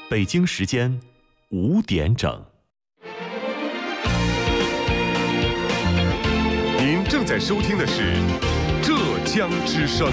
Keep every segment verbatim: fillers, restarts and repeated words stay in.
北京时间五点整。 您正在收听的是浙江之声。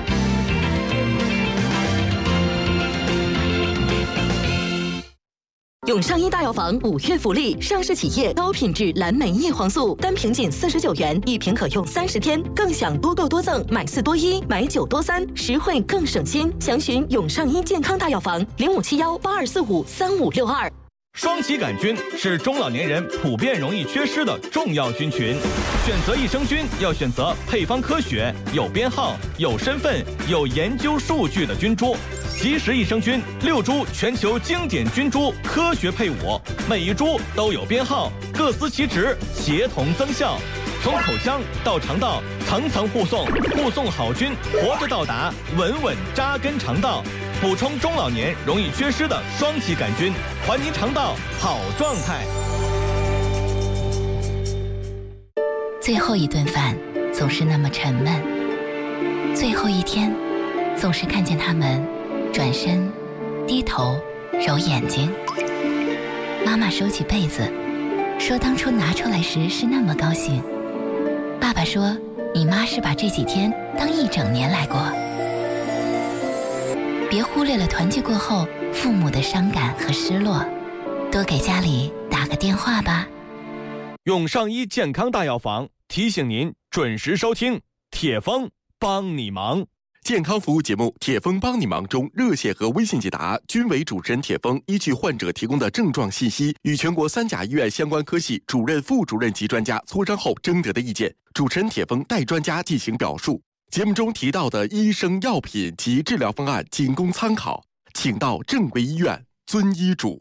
永上一大药房五月福利，上市企业高品质蓝莓叶黄素，单瓶仅四十九元，一瓶可用三十天，更享多购多赠，买四多一，买九多三，实惠更省心。详询永上一健康大药房零五七幺八二四五三五六二。 双歧杆菌是中老年人普遍容易缺失的重要菌群，选择益生菌要选择配方科学、有编号、有身份、有研究数据的菌株。吉时益生菌六株全球经典菌株科学配伍，每一株都有编号，各司其职，协同增效。从口腔到肠道，层层护送，护送好菌活着到达，稳稳扎根肠道。补充中老年容易缺失的双歧杆菌，还您肠道好状态。 最后一顿饭总是那么沉闷，最后一天总是看见他们转身低头揉眼睛。妈妈收起被子说，当初拿出来时是那么高兴。爸爸说，你妈是把这几天当一整年来过。别忽略了团聚过后父母的伤感和失落，多给家里打个电话吧。 永上一健康大药房提醒您准时收听铁峰帮你忙。 健康服务节目《铁峰帮你忙》中，热线和微信解答均为主持人铁峰依据患者提供的症状信息，与全国三甲医院相关科系主任、副主任级专家磋商后征得的意见，主持人铁峰代专家进行表述。节目中提到的医生、药品及治疗方案仅供参考，请到正规医院遵医嘱。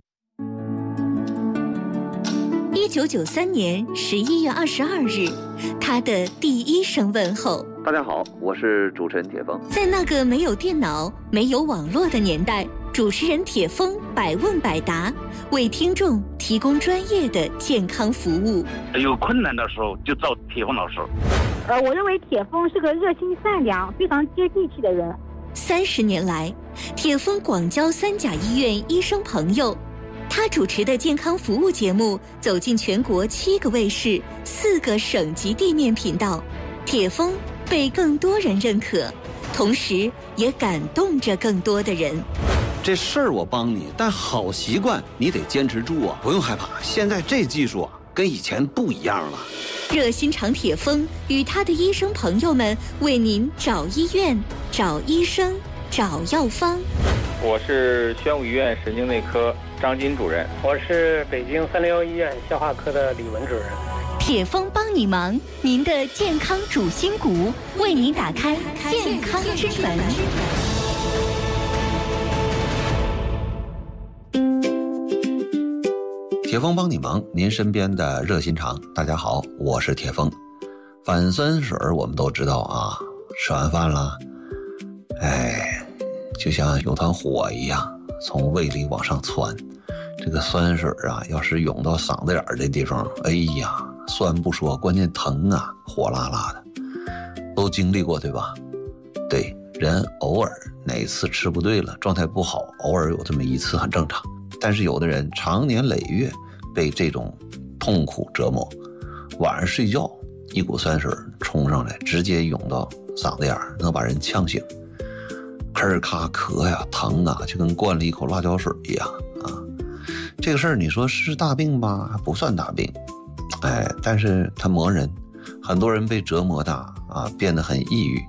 一九九三年十一月二十二日，他的第一声问候。 大家好，我是主持人铁峰。 在那个没有电脑、没有网络的年代，主持人铁峰百问百答，为听众提供专业的健康服务。 有困难的时候就找铁峰老师。 呃，我认为铁峰是个热心善良、非常接地气的人。 三十年来，铁峰广交三甲医院医生朋友。他主持的健康服务节目走进全国七个卫视、四个省级地面频道，铁峰被更多人认可，同时也感动着更多的人。 这事儿我帮你，但好习惯你得坚持住啊！不用害怕，现在这技术啊，跟以前不一样了。 热心肠铁峰与他的医生朋友们为您找医院、找医生、找药方。 我是宣武医院神经内科张金主任。 我是北京三零幺医院消化科的李文主任。 铁峰帮你忙，您的健康主心骨，为您打开健康之门。 铁峰帮你忙，您身边的热心肠。大家好，我是铁峰。反酸水我们都知道啊，吃完饭了，哎，就像有团火一样从胃里往上窜。这个酸水啊，要是涌到嗓子眼儿的地方，哎呀，酸不说，关键疼啊，火辣辣的，都经历过对吧？对，人偶尔哪次吃不对了，状态不好，偶尔有这么一次很正常。但是有的人长年累月被这种痛苦折磨，晚上睡觉一股酸水冲上来，直接涌到嗓子眼儿，能把人呛醒，咳儿咔咳呀，疼啊，就跟灌了一口辣椒水一样啊。这个事儿你说是大病吧，还不算大病，哎，但是它磨人，很多人被折磨大啊，变得很抑郁。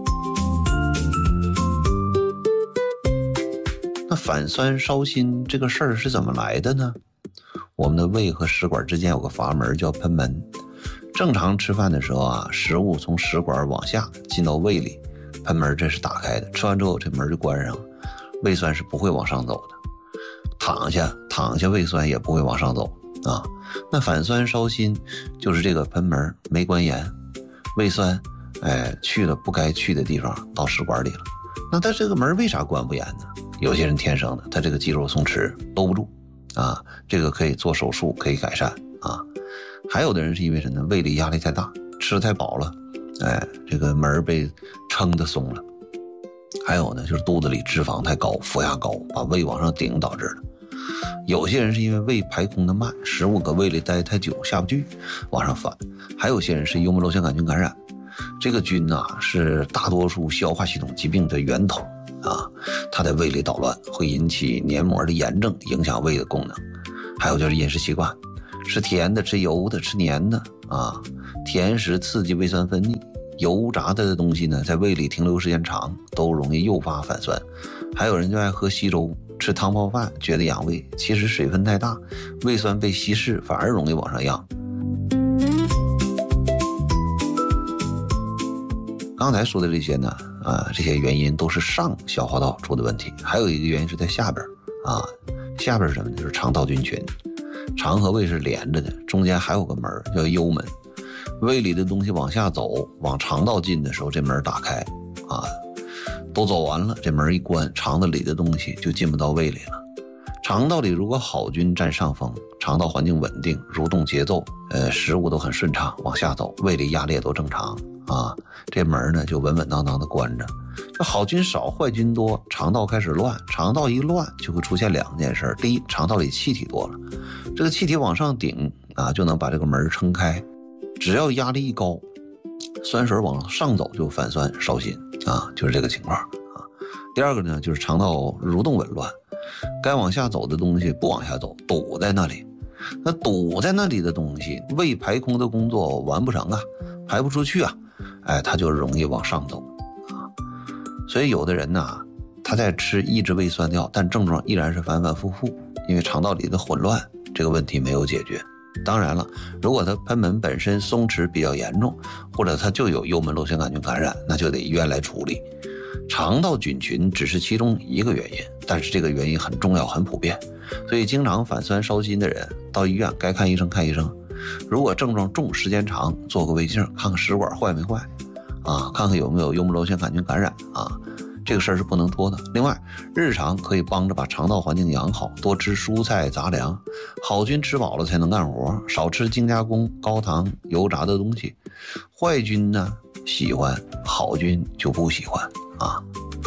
那反酸烧心这个事儿是怎么来的呢？我们的胃和食管之间有个阀门叫贲门，正常吃饭的时候啊，食物从食管往下进到胃里，贲门这是打开的，吃完之后这门就关上了，胃酸是不会往上走的。躺下躺下胃酸也不会往上走啊。那反酸烧心就是这个贲门没关严，胃酸哎去了不该去的地方，到食管里了。那它这个门为啥关不严呢？有些人天生的，他这个肌肉松弛兜不住啊，这个可以做手术可以改善啊。还有的人是因为什么呢？胃里压力太大，吃得太饱了，哎，这个门被撑得松了。还有呢，就是肚子里脂肪太高，腹压高，把胃往上顶导致的。 有些人是因为胃排空的慢，食物搁胃里待太久下不去，往上翻。还有些人是幽门螺旋杆菌感染，这个菌呢、啊、是大多数消化系统疾病的源头啊，它在胃里捣乱，会引起黏膜的炎症，影响胃的功能。还有就是饮食习惯，吃甜的、吃油的、吃黏的啊，甜食刺激胃酸分泌，油炸的东西呢在胃里停留时间长，都容易诱发反酸。还有人就爱喝稀粥，吃汤泡饭觉得养胃，其实水分太大，胃酸被稀释，反而容易往上扬。刚才说的这些呢，啊，这些原因都是上消化道出的问题，还有一个原因是在下边啊，下边是什么呢？就是肠道菌群。肠和胃是连着的，中间还有个门叫幽门，胃里的东西往下走，往肠道进的时候，这门打开啊，都走完了，这门一关，肠子里的东西就进不到胃里了。肠道里如果好菌占上风，肠道环境稳定，蠕动节奏，呃，食物都很顺畅，往下走，胃里压力也都正常啊，这门呢就稳稳当当的关着。这好菌少，坏菌多，肠道开始乱，肠道一乱就会出现两件事。第一，肠道里气体多了，这个气体往上顶啊，就能把这个门撑开。只要压力一高，酸水往上走就反酸烧心啊，就是这个情况啊。第二个呢，就是肠道蠕动紊乱，该往下走的东西不往下走，堵在那里。那堵在那里的东西，胃排空的工作完不成啊，排不出去啊，哎，它就容易往上走啊。所以有的人呢，他在吃抑制胃酸的药，但症状依然是反反复复，因为肠道里的混乱这个问题没有解决。当然了，如果他贲门本身松弛比较严重，或者他就有幽门螺旋杆菌感染，那就得医院来处理。肠道菌群只是其中一个原因，但是这个原因很重要很普遍，所以经常反酸烧心的人到医院该看医生看医生。如果症状重时间长，做个胃镜看看食管坏没坏啊，看看有没有幽门螺旋杆菌感染啊，这个事儿是不能拖的。另外，日常可以帮着把肠道环境养好，多吃蔬菜杂粮，好菌吃饱了才能干活，少吃精加工、高糖、油炸的东西。坏菌呢喜欢，好菌就不喜欢啊。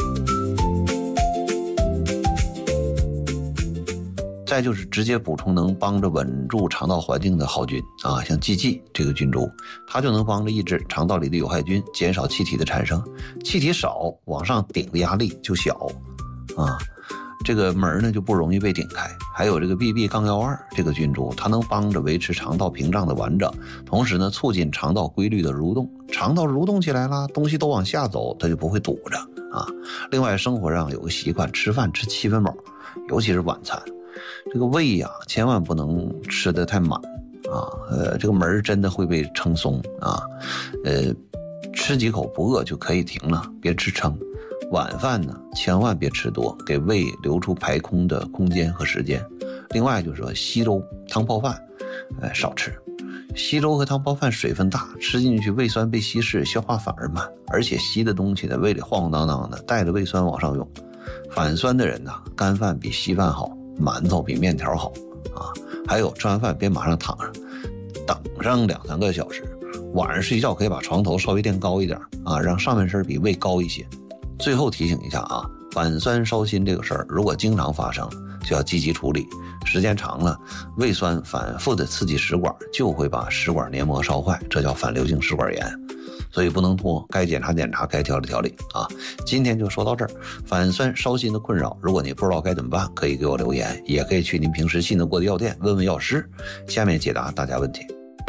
再就是直接补充能帮着稳住肠道环境的好菌啊，像鸡剂这个菌株，它就能帮着抑制肠道里的有害菌，减少气体的产生，气体少，往上顶的压力就小啊，这个门呢就不容易被顶开。还有这个 B B 杠一二这个菌株，它能帮着维持肠道屏障的完整，同时呢促进肠道规律的蠕动，肠道蠕动起来了，东西都往下走，它就不会堵着啊。另外生活上有个习惯，吃饭吃七分饱，尤其是晚餐。这个胃呀、啊，千万不能吃得太满啊，呃，这个门真的会被撑松啊，呃，吃几口不饿就可以停了，别吃撑。晚饭呢，千万别吃多，给胃留出排空的空间和时间。另外就是说，稀粥、汤泡饭，呃，少吃。稀粥和汤泡饭水分大，吃进去胃酸被稀释，消化反而慢，而且稀的东西在胃里晃晃荡荡的，带着胃酸往上涌。反酸的人呢，干饭比稀饭好。馒头比面条好啊！还有吃完饭别马上躺上，等上两三个小时，晚上睡觉可以把床头稍微垫高一点啊，让上半身比胃高一些。最后提醒一下啊，反酸烧心这个事儿，如果经常发生，就要积极处理。时间长了，胃酸反复的刺激食管，就会把食管黏膜烧坏，这叫反流性食管炎。所以不能拖，该检查检查，该调理调理啊！今天就说到这儿。反酸烧心的困扰，如果你不知道该怎么办，可以给我留言，也可以去您平时信得过的药店问问药师。下面解答大家问题。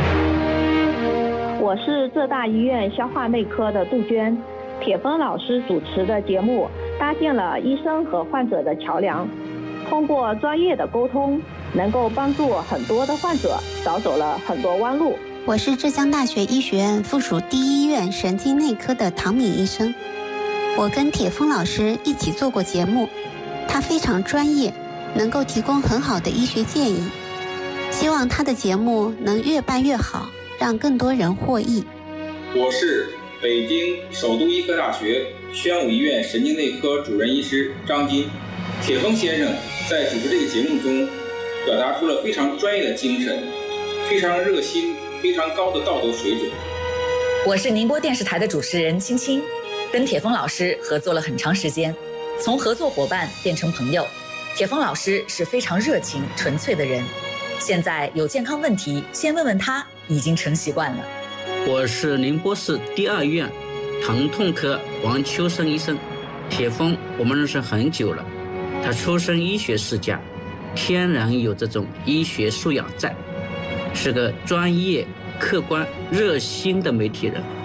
我是浙大医院消化内科的杜鹃，铁峰老师主持的节目搭建了医生和患者的桥梁，通过专业的沟通，能够帮助很多的患者少走了很多弯路。 我是浙江大学医学院附属第一医院神经内科的唐敏医生，我跟铁峰老师一起做过节目，他非常专业，能够提供很好的医学建议，希望他的节目能越办越好，让更多人获益。 我是北京首都医科大学宣武医院神经内科主任医师张金。铁峰先生在主持这个节目中表达出了非常专业的精神，非常热心，非常高的道德水准。 我是宁波电视台的主持人青青，跟铁峰老师合作了很长时间，从合作伙伴变成朋友。 铁峰老师是非常热情纯粹的人，现在有健康问题先问问他已经成习惯了。 我是宁波市第二医院疼痛科王秋生医生。铁峰我们认识很久了，他出身医学世家，天然有这种医学素养在，是个专业客观热心的媒体人。